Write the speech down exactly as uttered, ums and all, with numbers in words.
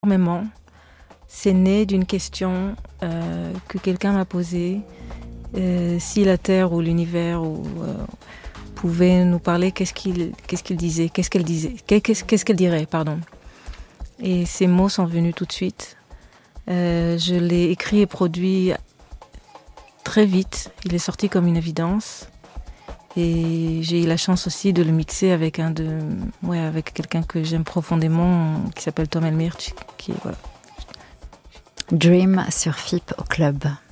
Énormément. C'est né d'une question euh, que quelqu'un m'a posée. Euh, si la Terre ou l'univers ou, euh, pouvait nous parler, qu'est-ce qu'il, qu'est-ce qu'il disait, qu'est-ce qu'elle disait, qu'est-ce, qu'est-ce qu'elle dirait, pardon. Et ces mots sont venus tout de suite. Euh, je l'ai écrit et produit très vite. Il est sorti comme une évidence. Et j'ai eu la chance aussi de le mixer avec un de, ouais, avec quelqu'un que j'aime profondément, qui s'appelle Tom Elmirch, qui voilà. Dream sur F I P au club.